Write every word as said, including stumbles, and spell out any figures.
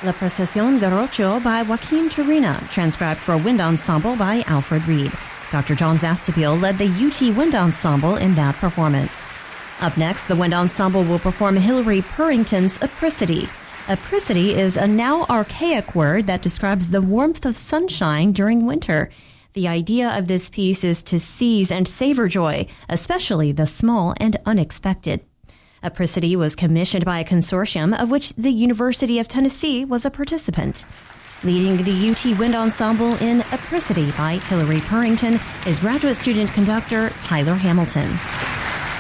La Procesión de Rocho by Joaquin Turina, transcribed for a wind ensemble by Alfred Reed. Doctor John Zastapil led the U T Wind Ensemble in that performance. Up next, the wind ensemble will perform Hilary Purrington's Apricity. Apricity is a now archaic word that describes the warmth of sunshine during winter. The idea of this piece is to seize and savor joy, especially the small and unexpected. Apricity was commissioned by a consortium of which the University of Tennessee was a participant. Leading the U T Wind Ensemble in Apricity by Hilary Purrington is graduate student conductor Tyler Hamilton.